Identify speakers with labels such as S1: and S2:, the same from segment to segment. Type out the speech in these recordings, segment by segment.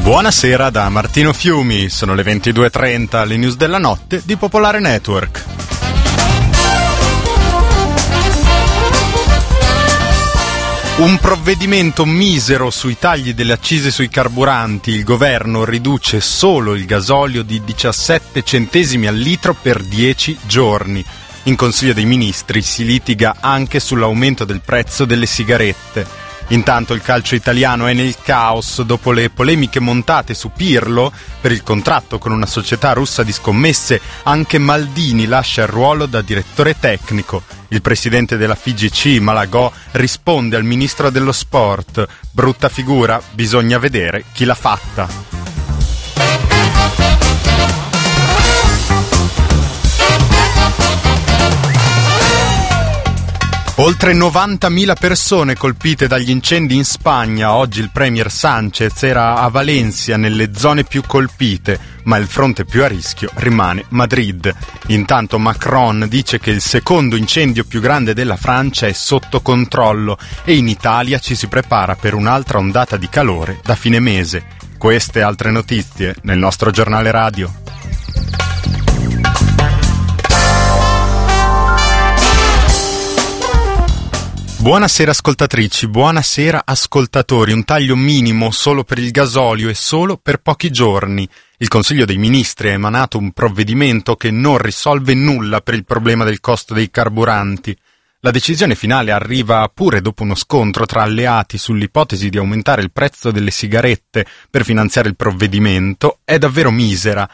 S1: Buonasera da Martino Fiumi, sono le 22:30, le news della notte di Popolare Network. Un provvedimento misero sui tagli delle accise sui carburanti. Il governo riduce solo il gasolio di 17 centesimi al litro per 10 giorni. In Consiglio dei Ministri si litiga anche sull'aumento del prezzo delle sigarette. Intanto il calcio italiano è nel caos dopo le polemiche montate su Pirlo per il contratto con una società russa di scommesse. Anche Maldini lascia il ruolo da direttore tecnico. Il presidente della FIGC, Malagò, risponde al ministro dello sport: brutta figura, bisogna vedere chi l'ha fatta. Oltre 90.000 persone colpite dagli incendi in Spagna. Oggi il premier Sánchez era a Valencia, nelle zone più colpite, ma il fronte più a rischio rimane Madrid. Intanto Macron dice che il secondo incendio più grande della Francia è sotto controllo e in Italia ci si prepara per un'altra ondata di calore da fine mese. Queste e altre notizie nel nostro giornale radio. Buonasera ascoltatrici, buonasera ascoltatori. Un taglio minimo solo per il gasolio e solo per pochi giorni. Il Consiglio dei Ministri ha emanato un provvedimento che non risolve nulla per il problema del costo dei carburanti. La decisione finale arriva pure dopo uno scontro tra alleati sull'ipotesi di aumentare il prezzo delle sigarette per finanziare il provvedimento. È davvero misera.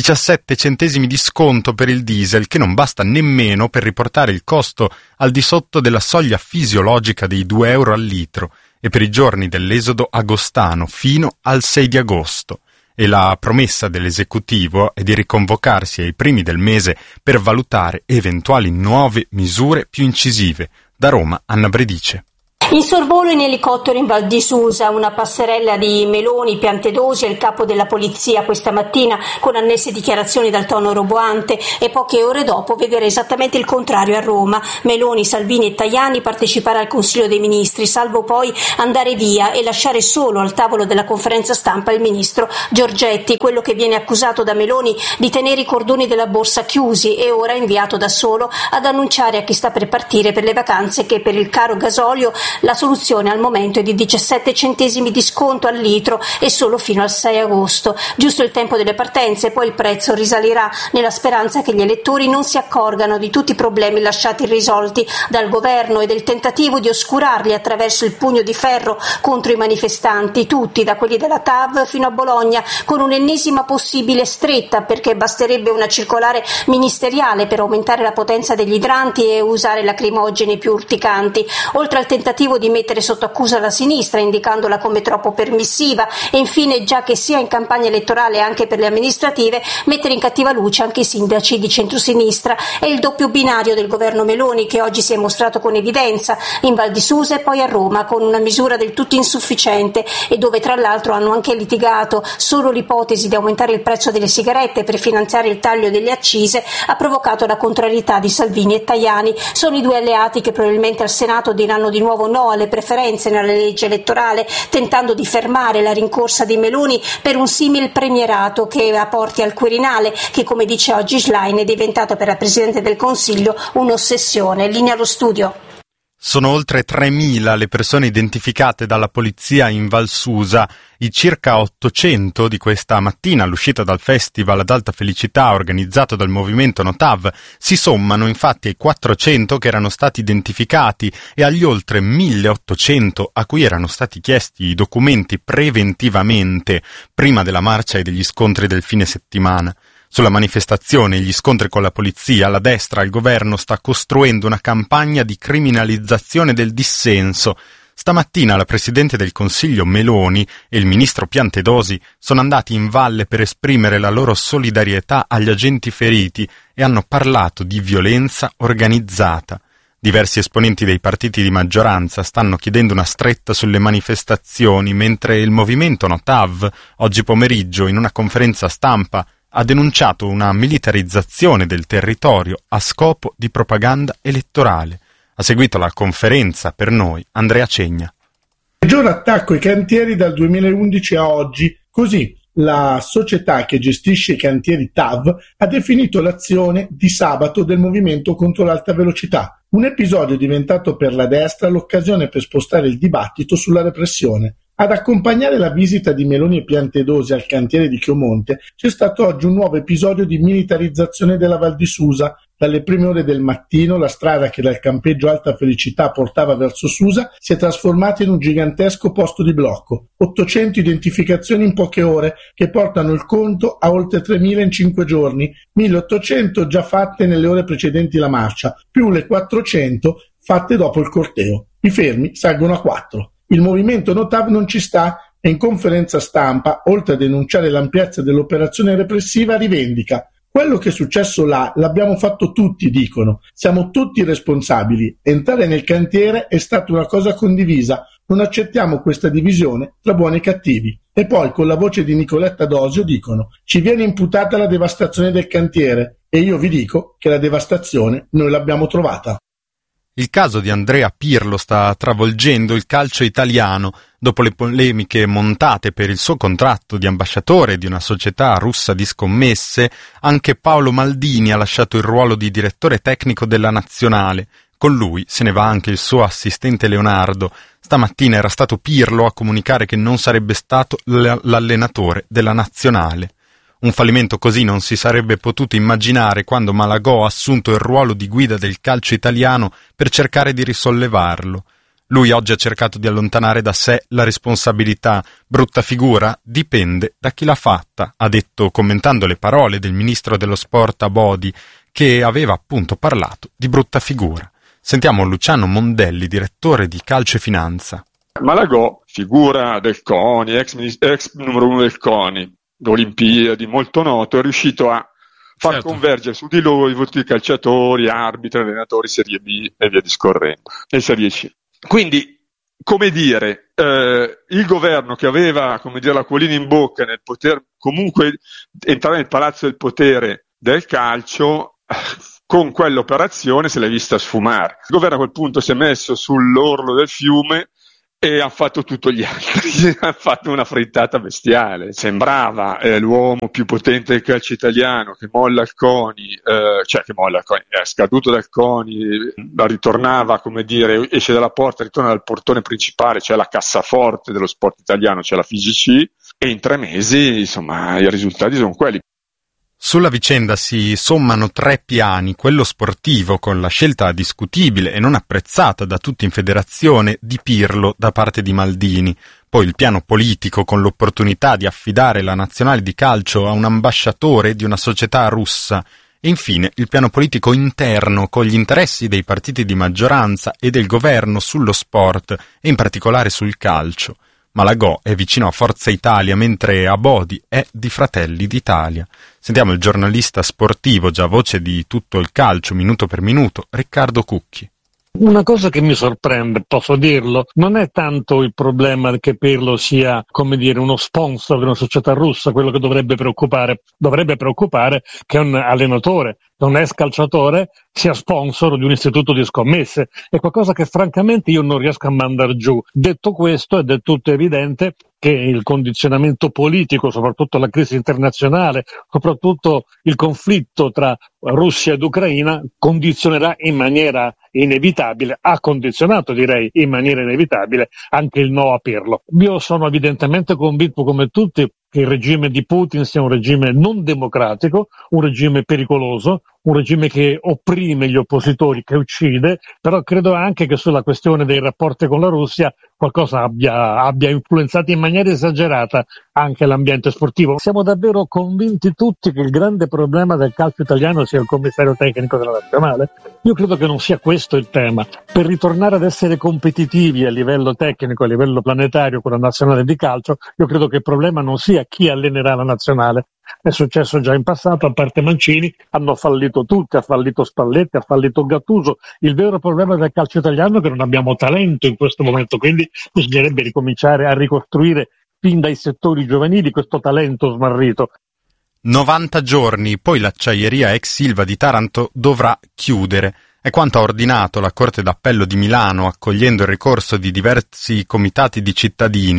S1: 17 centesimi di sconto per il diesel, che non basta nemmeno per riportare il costo al di sotto della soglia fisiologica dei 2 euro al litro, e per i giorni dell'esodo agostano fino al 6 di agosto. E la promessa dell'esecutivo è di riconvocarsi ai primi del mese per valutare eventuali nuove misure più incisive. Da Roma, Anna Bredice.
S2: In sorvolo in elicottero in Val di Susa, una passerella di Meloni, Piantedosi e il capo della polizia questa mattina, con annesse dichiarazioni dal tono roboante, e poche ore dopo vedere esattamente il contrario a Roma. Meloni, Salvini e Tajani partecipare al Consiglio dei Ministri, salvo poi andare via e lasciare solo al tavolo della conferenza stampa il ministro Giorgetti, quello che viene accusato da Meloni di tenere i cordoni della borsa chiusi e ora inviato da solo ad annunciare a chi sta per partire per le vacanze che per il caro gasolio la soluzione al momento è di 17 centesimi di sconto al litro e solo fino al 6 agosto. Giusto il tempo delle partenze, poi il prezzo risalirà, nella speranza che gli elettori non si accorgano di tutti i problemi lasciati irrisolti dal governo e del tentativo di oscurarli attraverso il pugno di ferro contro i manifestanti, tutti, da quelli della TAV fino a Bologna, con un'ennesima possibile stretta, perché basterebbe una circolare ministeriale per aumentare la potenza degli idranti e usare lacrimogeni più urticanti, oltre al tentativo di mettere sotto accusa la sinistra indicandola come troppo permissiva e infine, già che sia in campagna elettorale anche per le amministrative, mettere in cattiva luce anche i sindaci di centrosinistra. È il doppio binario del governo Meloni che oggi si è mostrato con evidenza in Val di Susa e poi a Roma con una misura del tutto insufficiente e dove tra l'altro hanno anche litigato. Solo l'ipotesi di aumentare il prezzo delle sigarette per finanziare il taglio delle accise ha provocato la contrarietà di Salvini e Tajani. Sono i due alleati che probabilmente al Senato diranno di nuovo no alle preferenze nella legge elettorale, tentando di fermare la rincorsa di Meloni per un simil premierato che porti al Quirinale, che come dice oggi Schlein è diventato per la Presidente del Consiglio un'ossessione. Linea allo studio.
S1: Sono oltre 3.000 le persone identificate dalla polizia in Val Susa. I circa 800 di questa mattina all'uscita dal festival ad alta felicità organizzato dal movimento Notav si sommano infatti ai 400 che erano stati identificati e agli oltre 1.800 a cui erano stati chiesti i documenti preventivamente prima della marcia e degli scontri del fine settimana. Sulla manifestazione e gli scontri con la polizia, la destra al governo sta costruendo una campagna di criminalizzazione del dissenso. Stamattina la Presidente del Consiglio Meloni e il Ministro Piantedosi sono andati in valle per esprimere la loro solidarietà agli agenti feriti e hanno parlato di violenza organizzata. Diversi esponenti dei partiti di maggioranza stanno chiedendo una stretta sulle manifestazioni, mentre il movimento Notav, oggi pomeriggio, in una conferenza stampa, ha denunciato una militarizzazione del territorio a scopo di propaganda elettorale. Ha seguito la conferenza per noi Andrea Cegna.
S3: Peggior attacco ai cantieri dal 2011 a oggi, Così la società che gestisce i cantieri TAV ha definito l'azione di sabato del movimento contro l'alta velocità, un episodio diventato per la destra l'occasione per spostare il dibattito sulla repressione. Ad accompagnare la visita di Meloni e Piantedosi al cantiere di Chiomonte c'è stato oggi un nuovo episodio di militarizzazione della Val di Susa. Dalle prime ore del mattino la strada che dal campeggio Alta Felicità portava verso Susa si è trasformata in un gigantesco posto di blocco. 800 identificazioni in poche ore che portano il conto a oltre 3.000 in 5 giorni, 1.800 già fatte nelle ore precedenti la marcia, più le 400 fatte dopo il corteo. I fermi salgono a 4. Il movimento Notav non ci sta e in conferenza stampa, oltre a denunciare l'ampiezza dell'operazione repressiva, rivendica: quello che è successo là l'abbiamo fatto tutti, dicono. Siamo tutti responsabili. Entrare nel cantiere è stata una cosa condivisa. Non accettiamo questa divisione tra buoni e cattivi. E poi, con la voce di Nicoletta Dosio, dicono: ci viene imputata la devastazione del cantiere. E io vi dico che la devastazione noi l'abbiamo trovata.
S1: Il caso di Andrea Pirlo sta travolgendo il calcio italiano. Dopo le polemiche montate per il suo contratto di ambasciatore di una società russa di scommesse, anche Paolo Maldini ha lasciato il ruolo di direttore tecnico della nazionale. Con lui se ne va anche il suo assistente Leonardo. Stamattina era stato Pirlo a comunicare che non sarebbe stato l'allenatore della nazionale. Un fallimento così non si sarebbe potuto immaginare quando Malagò ha assunto il ruolo di guida del calcio italiano per cercare di risollevarlo. Lui oggi ha cercato di allontanare da sé la responsabilità. Brutta figura? Dipende da chi l'ha fatta, ha detto commentando le parole del ministro dello sport Abodi, che aveva appunto parlato di brutta figura. Sentiamo Luciano Mondelli, direttore di Calcio e Finanza.
S4: Malagò, figura del CONI, ex numero 1 del CONI, Olimpiadi, molto noto, è riuscito a far convergere su di lui i voti di calciatori, arbitri, allenatori, Serie B e via discorrendo, e Serie C. Quindi, come dire, il governo che aveva, come dire, l'acquolina in bocca nel poter comunque entrare nel palazzo del potere del calcio, con quell'operazione se l'è vista sfumare. Il governo a quel punto si è messo sull'orlo del fiume e ha fatto tutto gli altri, ha fatto una frittata bestiale. Sembrava l'uomo più potente del calcio italiano, che molla il CONI, è scaduto dal CONI, ritornava, come dire, esce dalla porta, ritorna dal portone principale, cioè la cassaforte dello sport italiano, cioè la FIGC, e in 3 mesi, insomma, i risultati sono quelli.
S1: Sulla vicenda si sommano 3 piani: quello sportivo, con la scelta discutibile e non apprezzata da tutti in federazione di Pirlo da parte di Maldini, poi il piano politico con l'opportunità di affidare la nazionale di calcio a un ambasciatore di una società russa, e infine il piano politico interno con gli interessi dei partiti di maggioranza e del governo sullo sport e in particolare sul calcio. Malagò è vicino a Forza Italia, mentre Abodi è di Fratelli d'Italia. Sentiamo il giornalista sportivo, già voce di tutto il calcio, minuto per minuto, Riccardo Cucchi.
S5: Una cosa che mi sorprende, posso dirlo, non è tanto il problema che Pirlo sia, come dire, uno sponsor di una società russa. Quello che dovrebbe preoccupare che un allenatore, un ex calciatore, sia sponsor di un istituto di scommesse. È qualcosa che francamente io non riesco a mandar giù. Detto questo, è del tutto evidente che il condizionamento politico, soprattutto la crisi internazionale, soprattutto il conflitto tra Russia ed Ucraina, condizionerà in maniera inevitabile, ha condizionato direi in maniera inevitabile anche il no a Pirlo. Io sono evidentemente convinto come tutti che il regime di Putin sia un regime non democratico, un regime pericoloso, un regime che opprime gli oppositori, che uccide, però credo anche che sulla questione dei rapporti con la Russia qualcosa abbia influenzato in maniera esagerata anche l'ambiente sportivo. Siamo davvero convinti tutti che il grande problema del calcio italiano sia il commissario tecnico della nazionale? Io credo che non sia questo il tema. Per ritornare ad essere competitivi a livello tecnico, a livello planetario con la nazionale di calcio, io credo che il problema non sia chi allenerà la nazionale. È successo già in passato, a parte Mancini, hanno fallito tutti, ha fallito Spalletti, ha fallito Gattuso. Il vero problema del calcio italiano è che non abbiamo talento in questo momento, quindi bisognerebbe ricominciare a ricostruire fin dai settori giovanili questo talento smarrito.
S1: 90 giorni, poi l'acciaieria ex Silva di Taranto dovrà chiudere. È quanto ha ordinato la Corte d'Appello di Milano, accogliendo il ricorso di diversi comitati di cittadini.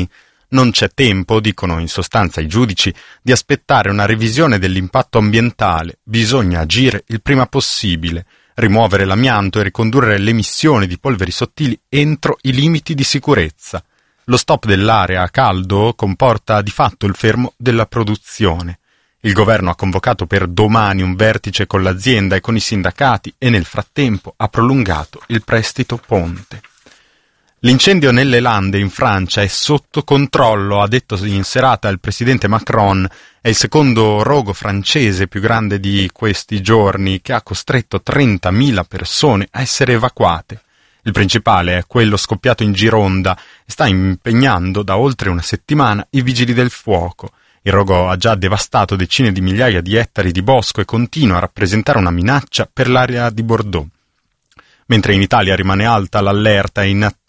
S1: Non c'è tempo, dicono in sostanza i giudici, di aspettare una revisione dell'impatto ambientale, bisogna agire il prima possibile, rimuovere l'amianto e ricondurre l'emissione di polveri sottili entro i limiti di sicurezza. Lo stop dell'area a caldo comporta di fatto il fermo della produzione. Il governo ha convocato per domani un vertice con l'azienda e con i sindacati e nel frattempo ha prolungato il prestito ponte. L'incendio nelle Lande in Francia è sotto controllo, ha detto in serata il presidente Macron. È il secondo rogo francese più grande di questi giorni che ha costretto 30.000 persone a essere evacuate. Il principale è quello scoppiato in Gironda e sta impegnando da oltre una settimana i vigili del fuoco. Il rogo ha già devastato decine di migliaia di ettari di bosco e continua a rappresentare una minaccia per l'area di Bordeaux. Mentre in Italia rimane alta l'allerta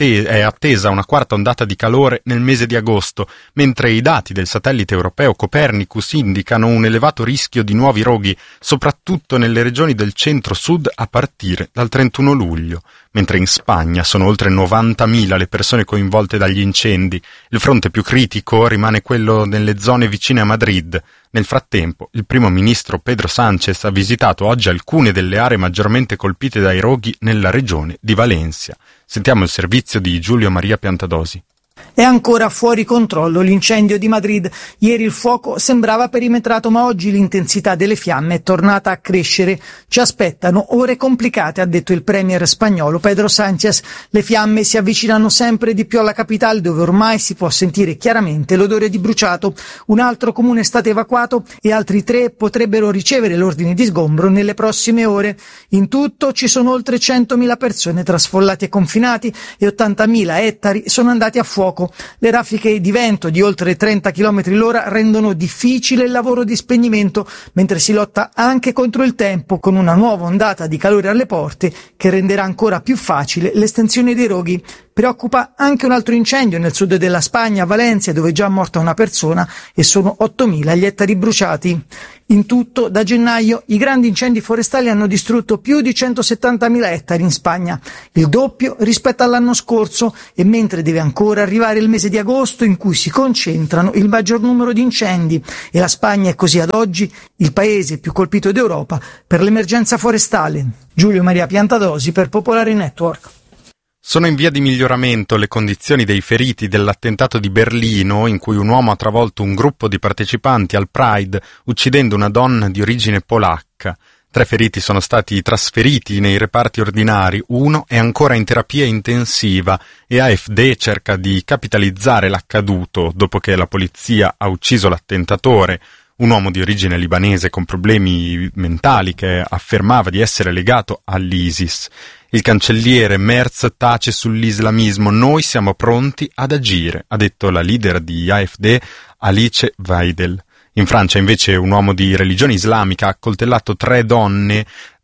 S1: è attesa una quarta ondata di calore nel mese di agosto, mentre i dati del satellite europeo Copernicus indicano un elevato rischio di nuovi roghi, soprattutto nelle regioni del centro-sud a partire dal 31 luglio. Mentre in Spagna sono oltre 90.000 le persone coinvolte dagli incendi. Il fronte più critico rimane quello nelle zone vicine a Madrid. Nel frattempo, il primo ministro Pedro Sánchez ha visitato oggi alcune delle aree maggiormente colpite dai roghi nella regione di Valencia. Sentiamo il servizio di Giulio Maria Piantadosi.
S6: È ancora fuori controllo l'incendio di Madrid. Ieri il fuoco sembrava perimetrato, ma oggi l'intensità delle fiamme è tornata a crescere. Ci aspettano ore complicate, ha detto il premier spagnolo Pedro Sánchez. Le fiamme si avvicinano sempre di più alla capitale, dove ormai si può sentire chiaramente l'odore di bruciato. Un altro comune è stato evacuato e altri 3 potrebbero ricevere l'ordine di sgombro nelle prossime ore. In tutto ci sono oltre 100.000 persone tra sfollati e confinati e 80.000 ettari sono andati a fuoco. Le raffiche di vento di oltre 30 km l'ora rendono difficile il lavoro di spegnimento, mentre si lotta anche contro il tempo con una nuova ondata di calore alle porte che renderà ancora più facile l'estensione dei roghi. Preoccupa anche un altro incendio nel sud della Spagna, a Valencia, dove è già morta una persona e sono 8.000 gli ettari bruciati. In tutto, da gennaio, i grandi incendi forestali hanno distrutto più di 170.000 ettari in Spagna, il doppio rispetto all'anno scorso, e mentre deve ancora arrivare il mese di agosto in cui si concentrano il maggior numero di incendi, e la Spagna è così ad oggi il paese più colpito d'Europa per l'emergenza forestale. Giulio Maria Piantadosi per Popolare Network.
S1: Sono in via di miglioramento le condizioni dei feriti dell'attentato di Berlino, in cui un uomo ha travolto un gruppo di partecipanti al Pride, uccidendo una donna di origine polacca. 3 feriti sono stati trasferiti nei reparti ordinari, 1 è ancora in terapia intensiva e AfD cerca di capitalizzare l'accaduto dopo che la polizia ha ucciso l'attentatore, un uomo di origine libanese con problemi mentali che affermava di essere legato all'ISIS. Il cancelliere Merz tace sull'islamismo. Noi siamo pronti ad agire, ha detto la leader di AfD Alice Weidel. In Francia invece un uomo di religione islamica ha accoltellato 3 donne,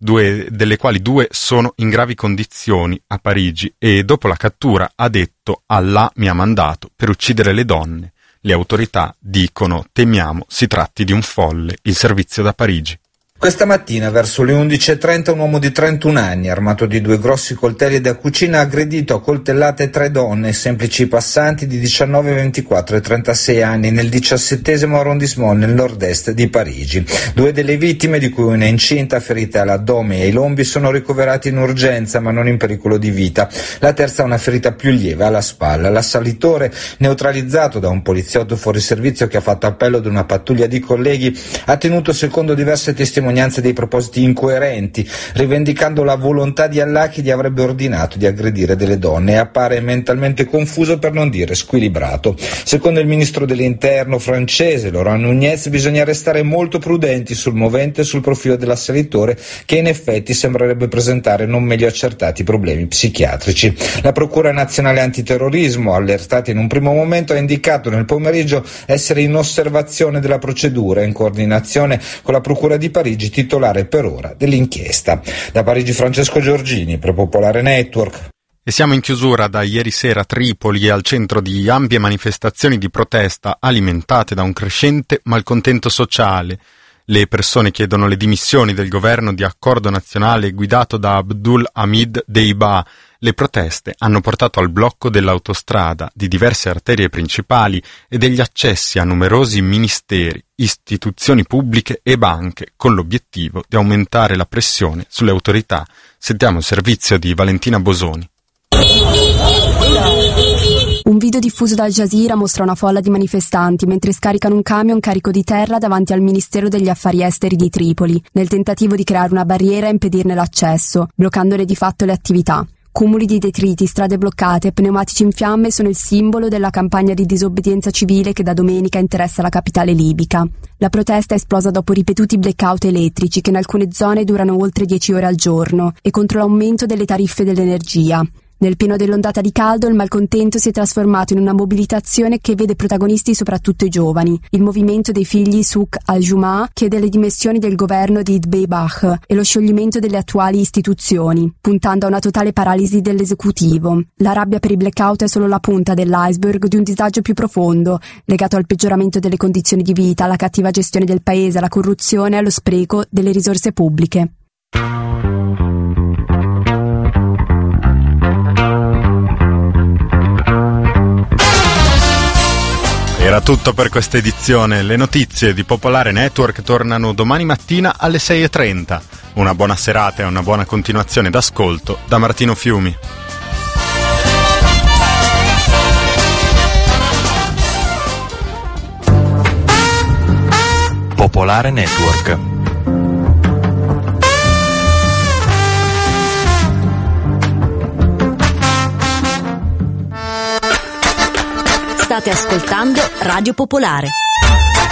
S1: 2 delle quali 2 sono in gravi condizioni a Parigi, e dopo la cattura ha detto Allah mi ha mandato per uccidere le donne. Le autorità dicono temiamo si tratti di un folle. Il servizio da Parigi.
S7: Questa mattina, verso le 11.30, un uomo di 31 anni, armato di 2 grossi coltelli da cucina, ha aggredito a coltellate 3 donne, semplici passanti di 19, 24 e 36 anni, nel 17° arrondissement nel nord-est di Parigi. 2 delle vittime, di cui una incinta, ferite all'addome e ai lombi, sono ricoverati in urgenza, ma non in pericolo di vita. La terza ha una ferita più lieve alla spalla. L'assalitore, neutralizzato da un poliziotto fuori servizio che ha fatto appello ad una pattuglia di colleghi, ha tenuto, secondo diverse testimonianze, dei propositi incoerenti, rivendicando la volontà di Allah che gli avrebbe ordinato di aggredire delle donne, e appare mentalmente confuso, per non dire squilibrato. Secondo il ministro dell'interno francese Laurent Nunez, bisogna restare molto prudenti sul movente e sul profilo dell'assalitore, che in effetti sembrerebbe presentare non meglio accertati problemi psichiatrici. La Procura Nazionale Antiterrorismo, allertata in un primo momento, ha indicato nel pomeriggio essere in osservazione della procedura, in coordinazione con la Procura di Parigi, titolare per ora dell'inchiesta. Da Parigi Francesco Giorgini per Popolare Network.
S1: E siamo in chiusura da ieri sera a Tripoli, al centro di ampie manifestazioni di protesta alimentate da un crescente malcontento sociale. Le persone chiedono le dimissioni del governo di accordo nazionale guidato da Abdul Hamid Deiba. Le proteste hanno portato al blocco dell'autostrada, di diverse arterie principali e degli accessi a numerosi ministeri, istituzioni pubbliche e banche, con l'obiettivo di aumentare la pressione sulle autorità. Sentiamo il servizio di Valentina Bosoni.
S8: Un video diffuso da Al Jazeera mostra una folla di manifestanti mentre scaricano un camion carico di terra davanti al Ministero degli Affari Esteri di Tripoli, nel tentativo di creare una barriera e impedirne l'accesso, bloccandone di fatto le attività. Cumuli di detriti, strade bloccate e pneumatici in fiamme sono il simbolo della campagna di disobbedienza civile che da domenica interessa la capitale libica. La protesta è esplosa dopo ripetuti blackout elettrici che in alcune zone durano oltre 10 ore al giorno e contro l'aumento delle tariffe dell'energia. Nel pieno dell'ondata di caldo il malcontento si è trasformato in una mobilitazione che vede protagonisti soprattutto i giovani. Il movimento dei figli Souk al-Jumah chiede le dimissioni del governo di Dbeibah e lo scioglimento delle attuali istituzioni, puntando a una totale paralisi dell'esecutivo. La rabbia per i blackout è solo la punta dell'iceberg di un disagio più profondo, legato al peggioramento delle condizioni di vita, alla cattiva gestione del paese, alla corruzione e allo spreco delle risorse pubbliche.
S1: Era tutto per questa edizione. Le notizie di Popolare Network tornano domani mattina alle 6:30. Una buona serata e una buona continuazione d'ascolto da Martino Fiumi.
S9: Popolare Network.
S10: State ascoltando Radio Popolare.